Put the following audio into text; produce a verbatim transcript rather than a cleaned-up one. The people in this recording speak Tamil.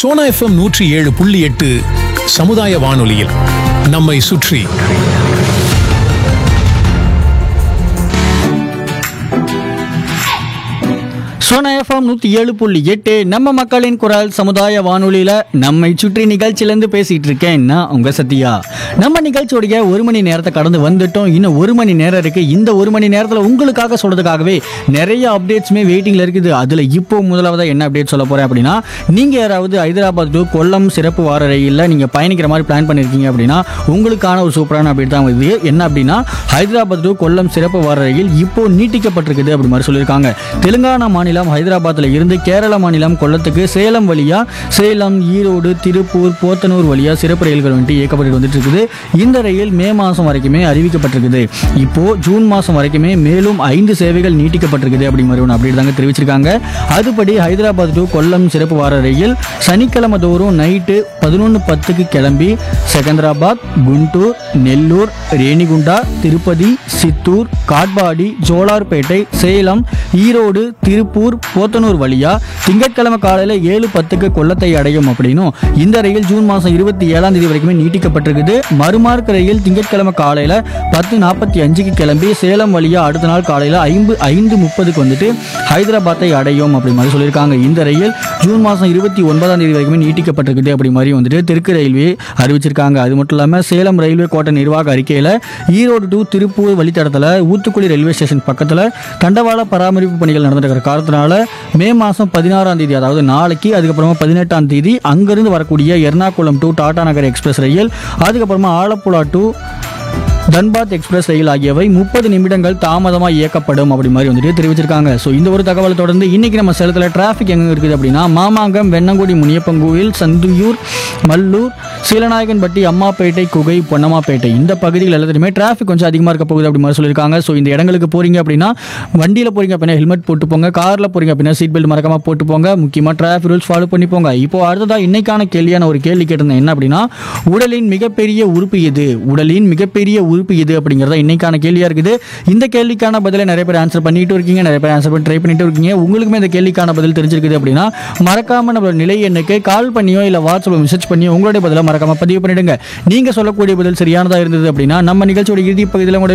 சோனா எஃப்எம் நூற்றி ஏழு புள்ளி எட்டு சமுதாய வானொலியில் நம்மை சுற்றி. சோனா எஃப்எம் நூற்றி ஏழு புள்ளி எட்டு நம்ம மக்களின் குரல் சமுதாய வானொலியில் நம்மை சுற்றி நிகழ்ச்சியிலேருந்து பேசிகிட்டு இருக்கேன் நான் உங்கள் சத்யா. நம்ம நிகழ்ச்சியோடைய ஒரு மணி நேரத்தை கடந்து வந்துட்டோம். இன்னும் ஒரு மணி நேரம் இருக்குது. இந்த ஒரு மணி நேரத்தில் உங்களுக்காக சொல்கிறதுக்காகவே நிறைய அப்டேட்ஸுமே வெயிட்டிங்கில் இருக்குது. அதில் இப்போ முதலாவதாக என்ன அப்டேட் சொல்ல போகிறேன் அப்படின்னா, நீங்கள் யாராவது ஹைதராபாத் டு கொல்லம் சிறப்பு வார ரயிலில் நீங்கள் பயணிக்கிற மாதிரி பிளான் பண்ணியிருக்கீங்க அப்படின்னா உங்களுக்கான ஒரு சூப்பரான அப்டேட் தான் இது. என்ன அப்படின்னா, ஹைதராபாத் டு கொல்லம் சிறப்பு வார ரயில் இப்போ நீட்டிக்கப்பட்டிருக்குது அப்படி மாதிரி சொல்லியிருக்காங்க. தெலுங்கானா மாநிலம் ஹைதராபாத்ல இருந்து கேரள மாநிலம் கொல்லத்துக்கு சேலம் வழியா, சேலம், ஈரோடு, திருப்பூர், போத்தனூர் வழியா சிறப்பு ரயில்கள் வந்துட்டு இயக்கப்பட்டு வந்துட்டு இருக்குது. இந்த ரயில் மே மாதம் வரைக்குமே அறிவிக்கப்பட்டிருக்குது. இப்போ ஜூன் மாதம் வரைக்குமே மேலும் ஐந்து சேவைகள் நீட்டிக்கப்பட்டிருக்குது அப்படி மாதிரி ஒன்று அப்படி தாங்க தெரிவிச்சிருக்காங்க. அதுபடி ஹைதராபாத் டு கொல்லம் சிறப்பு வார ரயில் சனிக்கிழமை தோறும் நைட்டு பதினொன்று பத்துக்கு கிளம்பி செகந்திராபாத், குண்டூர், நெல்லூர், ரேணிகுண்டா, திருப்பதி, சித்தூர், காட்பாடி, ஜோலார்பேட்டை, சேலம், ஈரோடு, திருப்பூர், போத்தனூர் வழியா திங்கட்கிழமை காலையில் ஏழு பத்துக்கு கொல்லத்தை அடையும் அப்படின்னும் இந்த ரயில் ஜூன் மாதம் இருபத்தி ஏழாம் தேதி வரைக்குமே நீட்டிக்கப்பட்டிருக்குது. மறுமார்க்க ரயில் திங்கட்கிழமை காலையில் பத்து நாற்பத்தி அஞ்சுக்கு கிளம்பி சேலம் வழியா அடுத்த நாள் காலையில் ஐந்து ஐந்து முப்பதுக்கு வந்துட்டு ஹைதராபாத்தை அடையும் அப்படி மாதிரி சொல்லியிருக்காங்க. இந்த ரயில் ஜூன் மாதம் இருபத்தி ஒன்பதாம் தேதி வரைக்குமே நீட்டிக்கப்பட்டிருக்குது அப்படி மாதிரி வந்துட்டு தெற்கு ரயில்வே அறிவிச்சிருக்காங்க. அது மட்டும் இல்லாமல் சேலம் ரயில்வே கோட்ட நிர்வாக அறிக்கையில் ஈரோடு டு திருப்பூர் வழித்தடத்தில் ஊத்துக்குளி ரயில்வே ஸ்டேஷன் பக்கத்தில் தண்டவாள பராமரிப்பு பணிகள் நடந்துட்டு காரணத்தினால மே மாதம் பதினாறாம் தேதி அதாவது நாளைக்கு, அதுக்கப்புறமா பதினெட்டாம் தேதி அங்கிருந்து வரக்கூடிய Ernakulam to Tata Nagar express ரயில், அதுக்கப்புறமா ஆலப்புழா டு தன்பாத் எக்ஸ்பிரஸ் ரயில் ஆகியவை முப்பது நிமிடங்கள் தாமதமாக இயக்கப்படும் அப்படி மாதிரி வந்துட்டு தெரிவிச்சிருக்காங்க. ஸோ இந்த ஒரு தகவலை தொடர்ந்து இன்னைக்கு நம்ம சேலத்தில் டிராஃபிக் எங்கே இருக்குது அப்படின்னா, மாமாங்கம், வெண்ணங்குடி, முனியப்பங்கோயில், சந்தியூர், மல்லூர், சீலநாயகன்பட்டி, அம்மாப்பேட்டை, குகை, பொன்னம்மாப்பேட்டை இந்த பகுதிகள் எல்லாத்துலையுமே டிராஃபிக் கொஞ்சம் அதிகமாக இருக்க போகுது அப்படி மாதிரி சொல்லியிருக்காங்க. ஸோ இந்த இடங்களுக்கு போறீங்க அப்படின்னா வண்டியில் போறீங்க அப்படின்னா ஹெல்மெட் போட்டு போங்க, காரில் போறீங்க அப்படின்னா சீட் பெல்ட் மறக்காம போட்டு போங்க. முக்கியமாக டிராஃபிக் ரூல்ஸ் ஃபாலோ பண்ணி போங்க. இப்போ அடுத்ததாக இன்னைக்கான கேள்வியான ஒரு கேள்வி கேட்டிருந்தேன். என்ன அப்படின்னா, உடலின் மிகப்பெரிய உறுப்பு எது? உடலின் மிகப்பெரிய உறுப்பு எது அப்படிங்கிறத இன்னைக்கான கேள்வியா இருக்குது. இந்த கேள்விக்கான பதிலை நிறைய பேர் ஆன்சர் பண்ணிட்டு இருக்கீங்க, நிறைய பேர் ஆன்சர் பண்ணி ட்ரை பண்ணிட்டு இருக்கீங்க. உங்களுக்குமே இந்த கேள்விக்கான பதில் தெரிஞ்சிருக்குது அப்படின்னா மறக்காம நம்ம நிலை எண்ணுக்கு கால் பண்ணியோ இல்லை வாட்ஸ்அப்ல மெசேஜ் பண்ணியோ உங்களுடைய பதிலை மறக்காம பதிவு பண்ணிடுங்க. நீங்க சொல்லக்கூடிய பதில் சரியானதா இருந்தது அப்படின்னா நம்ம நிகழ்ச்சியோட இறுதி பகுதியில்